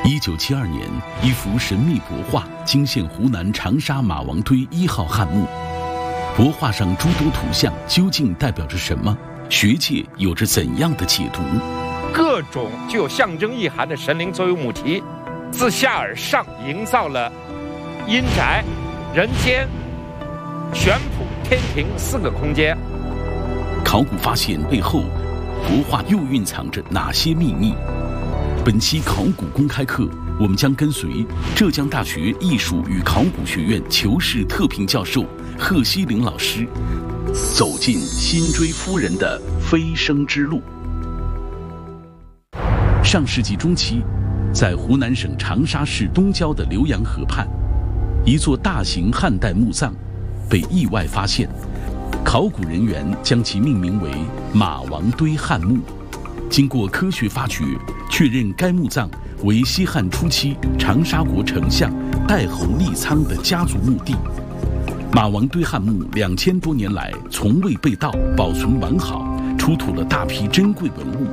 1972年，一幅神秘帛画惊现湖南长沙马王堆1号汉墓。帛画上诸多图像究竟代表着什么？学界有着怎样的解读？ 各种具有象征意涵的神灵作为母题，自下而上营造了阴宅、人间、玄圃、天庭4个空间。 考古发现背后，帛画又蕴藏着哪些秘密？本期考古公开课，我们将跟随浙江大学艺术与考古学院求是特聘教授贺西龄老师，走进辛追夫人的飞升之路。上世纪中期，在湖南省长沙市东郊的浏阳河畔，一座大型汉代墓葬被意外发现，考古人员将其命名为马王堆汉墓。经过科学发掘，确认该墓葬为西汉初期长沙国丞相代侯立苍的家族墓地。马王堆汉墓2000多年来从未被盗，保存完好，出土了大批珍贵文物。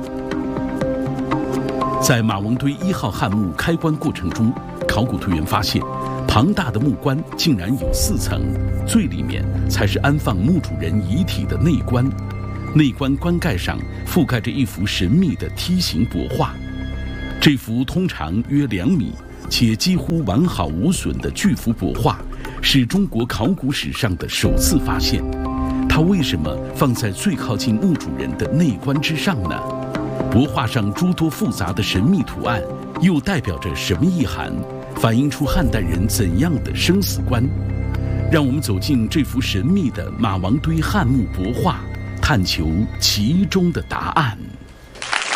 在马王堆1号汉墓开棺过程中，考古队员发现，庞大的木棺竟然有4层，最里面才是安放墓主人遗体的内棺。内棺棺盖上覆盖着一幅神秘的梯形帛画，这幅通常约2米且几乎完好无损的巨幅帛画，是中国考古史上的首次发现。它为什么放在最靠近墓主人的内棺之上呢？帛画上诸多复杂的神秘图案又代表着什么意涵？反映出汉代人怎样的生死观？让我们走进这幅神秘的马王堆汉墓帛画，探求其中的答案。